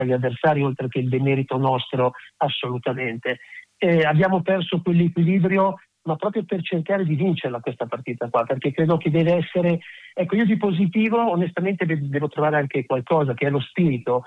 gli avversari, oltre che il demerito nostro, assolutamente. Abbiamo perso quell'equilibrio, ma proprio per cercare di vincerla questa partita qua, perché credo che deve essere, ecco, io di positivo onestamente devo trovare anche qualcosa, che è lo spirito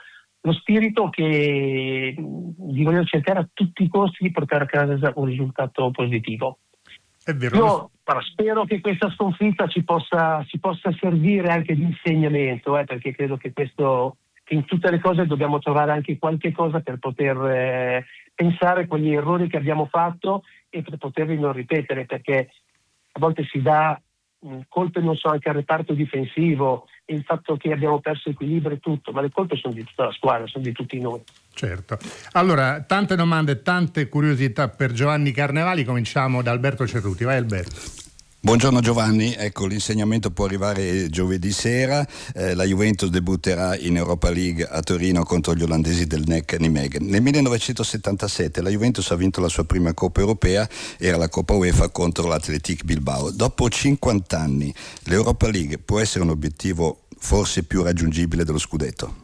che di voler cercare a tutti i costi di portare a casa un risultato positivo. È vero. Io spero che questa sconfitta ci possa servire anche di insegnamento, perché credo che in tutte le cose dobbiamo trovare anche qualche cosa per poter pensare quegli errori che abbiamo fatto e per poterli non ripetere, perché a volte si dà colpe anche al reparto difensivo, il fatto che abbiamo perso equilibrio e tutto, ma le colpe sono di tutta la squadra, sono di tutti noi. Certo. Allora, tante domande, tante curiosità per Giovanni Carnevali. Cominciamo da Alberto Cerruti. Vai Alberto. Buongiorno Giovanni, ecco, l'insegnamento può arrivare giovedì sera, la Juventus debutterà in Europa League a Torino contro gli olandesi del NEC Nijmegen. Nel 1977 la Juventus ha vinto la sua prima Coppa Europea, era la Coppa UEFA contro l'Athletic Bilbao. Dopo 50 anni l'Europa League può essere un obiettivo forse più raggiungibile dello scudetto?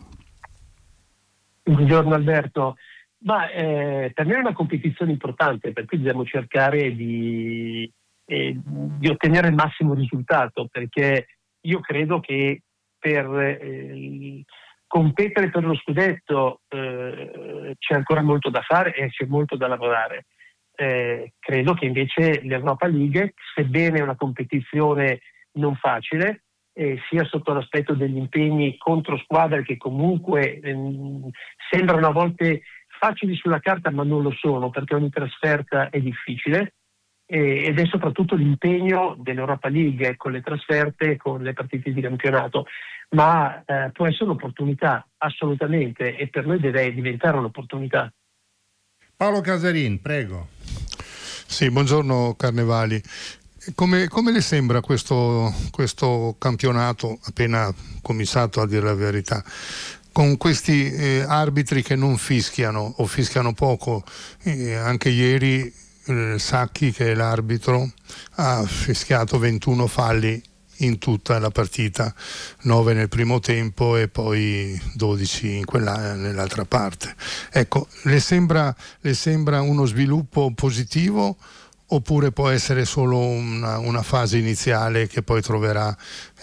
Buongiorno Alberto, per me è una competizione importante, per cui dobbiamo cercare di ottenere il massimo risultato, perché io credo che per competere per lo scudetto c'è ancora molto da fare e c'è molto da lavorare. Credo che invece l'Europa League, sebbene è una competizione non facile, sia sotto l'aspetto degli impegni contro squadre che comunque sembrano a volte facili sulla carta ma non lo sono, perché ogni trasferta è difficile, ed è soprattutto l'impegno dell'Europa League con le trasferte, con le partite di campionato, ma può essere un'opportunità assolutamente, e per noi deve diventare un'opportunità. Paolo Casarin, prego. Sì, buongiorno Carnevali. Come le sembra questo campionato appena cominciato, a dire la verità, con questi arbitri che non fischiano o fischiano poco? Anche ieri Sacchi, che è l'arbitro, ha fischiato 21 falli in tutta la partita, 9 nel primo tempo e poi 12 nell'altra parte. Ecco, le sembra uno sviluppo positivo, oppure può essere solo una fase iniziale che poi troverà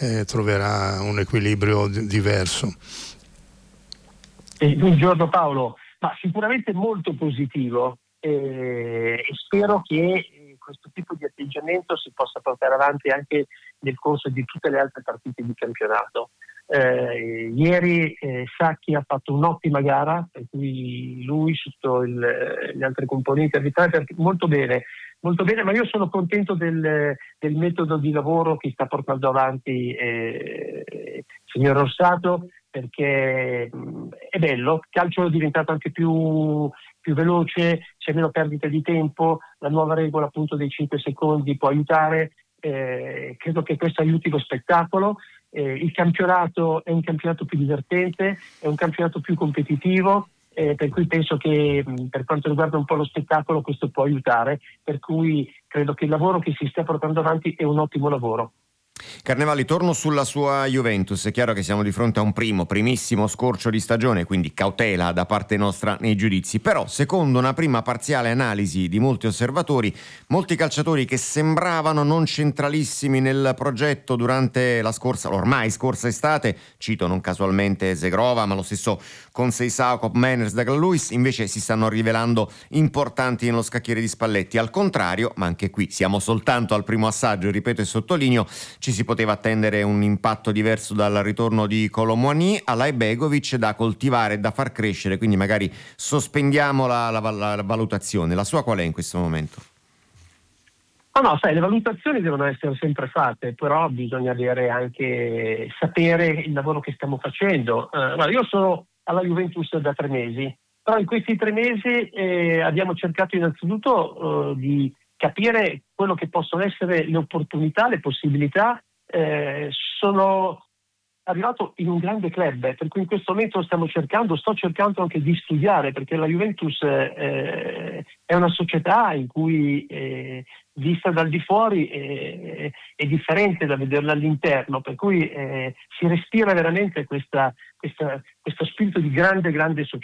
un equilibrio diverso? Buongiorno Paolo, sicuramente molto positivo, e spero che questo tipo di atteggiamento si possa portare avanti anche nel corso di tutte le altre partite di campionato. Ieri Sacchi ha fatto un'ottima gara, per cui lui sotto gli altri componenti arbitrali molto bene, ma io sono contento del metodo di lavoro che sta portando avanti il signor Rossato, perché è bello, il calcio è diventato anche più veloce, c'è meno perdita di tempo, la nuova regola appunto dei 5 secondi può aiutare, credo che questo aiuti lo spettacolo. Il campionato è un campionato più divertente, è un campionato più competitivo, per cui penso che per quanto riguarda un po' lo spettacolo questo può aiutare, per cui credo che il lavoro che si sta portando avanti è un ottimo lavoro. Carnevali, torno sulla sua Juventus. È chiaro che siamo di fronte a un primissimo scorcio di stagione, quindi cautela da parte nostra nei giudizi. Però, secondo una prima parziale analisi di molti osservatori, molti calciatori che sembravano non centralissimi nel progetto durante la ormai scorsa estate, cito non casualmente Zegrova, ma lo stesso Conceição, Koop Meiners, Douglas Luiz, invece si stanno rivelando importanti nello scacchiere di Spalletti. Al contrario, ma anche qui siamo soltanto al primo assaggio, ripeto e sottolineo, ci si poteva attendere un impatto diverso dal ritorno di Kolo Muani, alla Begovic da coltivare e da far crescere, quindi magari sospendiamo la valutazione. La sua qual è in questo momento? Le valutazioni devono essere sempre fatte, però bisogna sapere il lavoro che stiamo facendo. Io sono alla Juventus da 3 mesi, però in questi 3 mesi abbiamo cercato innanzitutto di capire quello che possono essere le opportunità, le possibilità. Sono arrivato in un grande club, per cui in questo momento sto cercando anche di studiare, perché la Juventus è una società in cui vista dal di fuori è differente da vederla all'interno, per cui si respira veramente questo spirito di grande società.